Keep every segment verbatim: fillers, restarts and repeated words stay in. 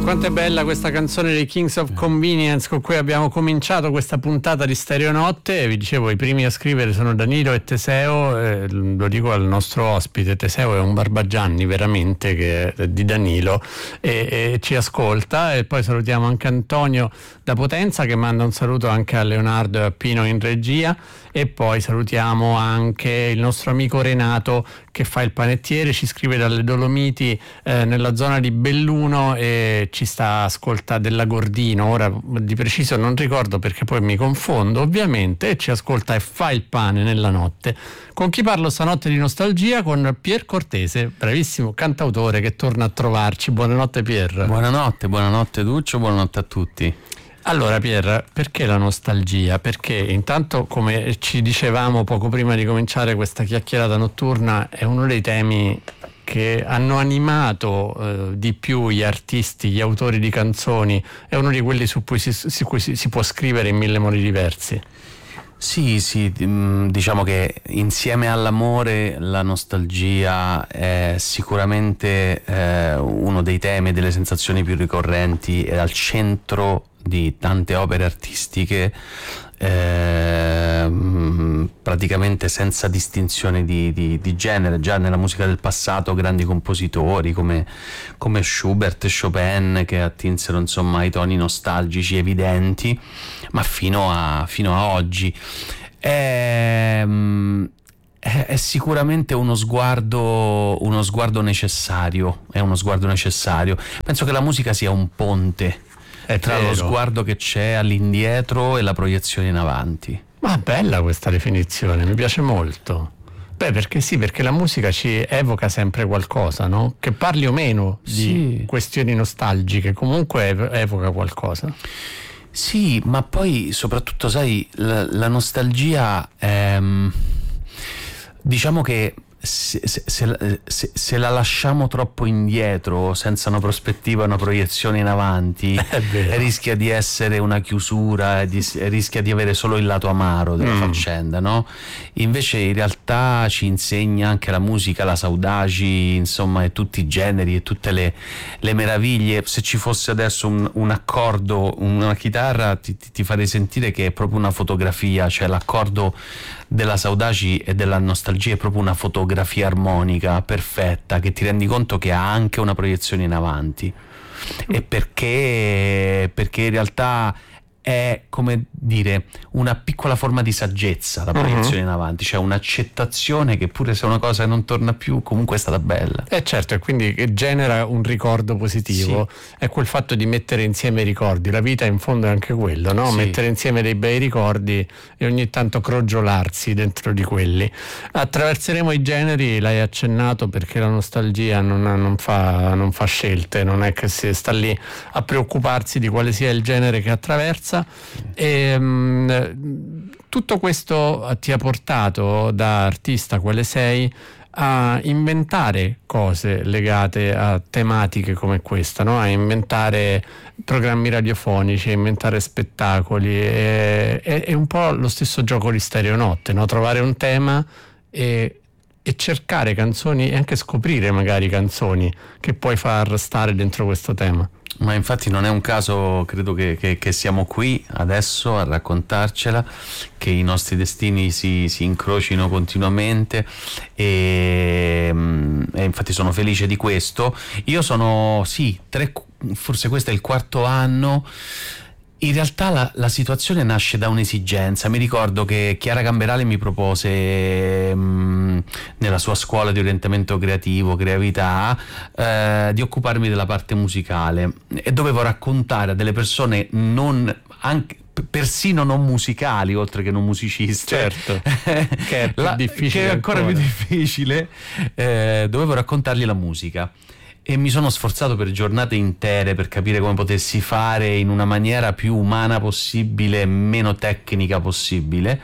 quanto è bella questa canzone dei Kings of Convenience con cui abbiamo cominciato questa puntata di Stereonotte. Vi dicevo, i primi a scrivere sono Danilo e Teseo, eh, lo dico al nostro ospite, Teseo è un barbagianni veramente che è di Danilo e, e ci ascolta. E poi salutiamo anche Antonio da Potenza che manda un saluto anche a Leonardo e a Pino in regia, e poi salutiamo anche il nostro amico Renato che fa il panettiere, ci scrive dalle Dolomiti, eh, nella zona di Belluno, e ci sta ascolta della Gordino, ora di preciso non ricordo perché poi mi confondo ovviamente, e ci ascolta e fa il pane nella notte. Con chi parlo stanotte di nostalgia? Con Pier Cortese, bravissimo cantautore che torna a trovarci. Buonanotte Pier. Buonanotte, buonanotte Duccio, buonanotte a tutti. Allora Pier, perché la nostalgia? Perché intanto, come ci dicevamo poco prima di cominciare questa chiacchierata notturna, è uno dei temi che hanno animato eh, di più gli artisti, gli autori di canzoni, è uno di quelli su cui si, su cui si, si può scrivere in mille modi diversi. Sì, sì, diciamo che insieme all'amore la nostalgia è sicuramente eh, uno dei temi e delle sensazioni più ricorrenti, è al centro di tante opere artistiche, eh, praticamente senza distinzione di, di, di genere. Già nella musica del passato grandi compositori come, come Schubert e Chopin che attinsero insomma ai toni nostalgici evidenti, ma fino a, fino a oggi è, è sicuramente uno sguardo, uno sguardo necessario, è uno sguardo necessario. Penso che la musica sia un ponte È tra vero. lo sguardo che c'è all'indietro e la proiezione in avanti. Ma bella questa definizione, mi piace molto. Beh, perché sì, perché la musica ci evoca sempre qualcosa, no? Che parli o meno di Sì. questioni nostalgiche, comunque ev- evoca qualcosa. Sì, ma poi soprattutto, sai, la, la nostalgia, ehm, diciamo che se, se, se, se, se la lasciamo troppo indietro, senza una prospettiva, una proiezione in avanti, È vero. rischia di essere una chiusura, e di- rischia di avere solo il lato amaro della Mm. faccenda, no? Invece in realtà ci insegna anche la musica, la saudagi, insomma, e tutti i generi e tutte le, le meraviglie. Se ci fosse adesso un, un accordo, una chitarra, ti, ti, ti farei sentire che è proprio una fotografia, cioè l'accordo della saudagi e della nostalgia è proprio una fotografia armonica perfetta, che ti rendi conto che ha anche una proiezione in avanti. E perché perché in realtà è, come dire, una piccola forma di saggezza la proiezione in avanti, cioè un'accettazione che pure se una cosa non torna più comunque è stata bella. Eh certo, e quindi che genera un ricordo positivo. È quel fatto di mettere insieme i ricordi. La vita in fondo è anche quello, no? Sì. Mettere insieme dei bei ricordi e ogni tanto crogiolarsi dentro di quelli. Attraverseremo i generi, l'hai accennato, perché la nostalgia non, non fa, non fa scelte, non è che si sta lì a preoccuparsi di quale sia il genere che attraversa. E, mh, tutto questo ti ha portato, da artista quale sei, a inventare cose legate a tematiche come questa, no? A inventare programmi radiofonici, a inventare spettacoli. È, è, è un po' lo stesso gioco di Stereonotte, no? Trovare un tema e, e cercare canzoni e anche scoprire magari canzoni che puoi far stare dentro questo tema. Ma infatti non è un caso, credo che, che, che siamo qui adesso a raccontarcela, che i nostri destini si, si incrocino continuamente e, e infatti sono felice di questo. Io sono, sì, tre, forse questo è il quarto anno. In realtà la, la situazione nasce da un'esigenza. Mi ricordo che Chiara Gamberale mi propose mh, nella sua scuola di orientamento creativo, creatività, eh, di occuparmi della parte musicale, e dovevo raccontare a delle persone non anche persino non musicali, oltre che non musiciste, Certo, che è più la, difficile che è ancora, ancora. più difficile, eh, dovevo raccontargli la musica. E mi sono sforzato per giornate intere per capire come potessi fare in una maniera più umana possibile, meno tecnica possibile,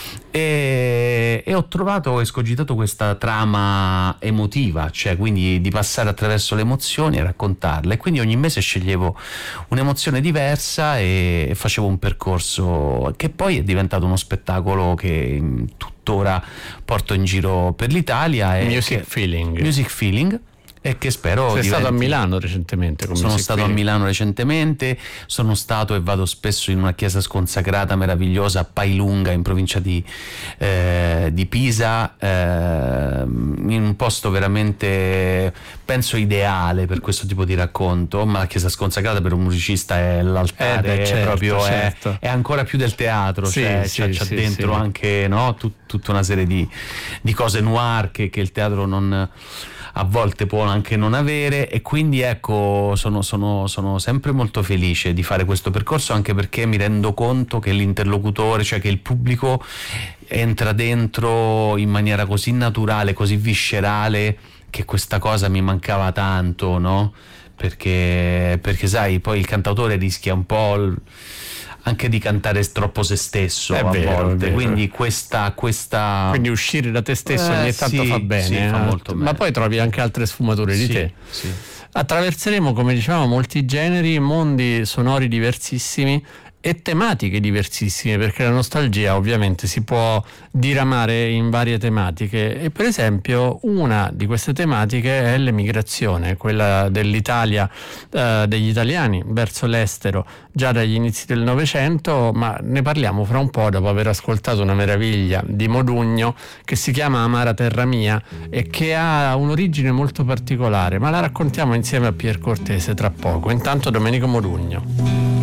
e, e ho trovato, ho escogitato questa trama emotiva, cioè quindi di passare attraverso le emozioni e raccontarle. E quindi ogni mese sceglievo un'emozione diversa e, e facevo un percorso che poi è diventato uno spettacolo che tuttora porto in giro per l'Italia. E Music che, Feeling. Music Feeling. e che spero sei diventi... stato a Milano recentemente, come sono si stato qui. a Milano recentemente, sono stato e vado spesso in una chiesa sconsacrata meravigliosa a Pailunga in provincia di, eh, di Pisa, eh, in un posto veramente penso ideale per questo tipo di racconto, ma la chiesa sconsacrata per un musicista è l'altare, Eh beh, certo, è proprio certo. È, è ancora più del teatro, Sì, cioè sì, c'è, c'è sì, dentro sì. anche, no, tut, tutta una serie di, di cose noir che, che il teatro non, a volte può anche non avere, e quindi ecco sono, sono, sono sempre molto felice di fare questo percorso, anche perché mi rendo conto che l'interlocutore, cioè che il pubblico entra dentro in maniera così naturale, così viscerale, che questa cosa mi mancava tanto, no? Perché, perché sai, poi il cantautore rischia un po' il, anche di cantare troppo se stesso È a vero, è volte, vero. quindi questa, questa... Quindi uscire da te stesso Eh, ogni tanto sì, fa bene, sì, fa eh? molto Ma bene. poi trovi anche altre sfumature di Sì, te. sì. Attraverseremo, come dicevamo, molti generi, mondi sonori diversissimi e tematiche diversissime, perché la nostalgia ovviamente si può diramare in varie tematiche, e per esempio una di queste tematiche è l'emigrazione, quella dell'Italia, eh, degli italiani verso l'estero già dagli inizi del Novecento, ma ne parliamo fra un po' dopo aver ascoltato una meraviglia di Modugno che si chiama Amara Terra Mia e che ha un'origine molto particolare, ma la raccontiamo insieme a Pier Cortese tra poco. Intanto Domenico Modugno.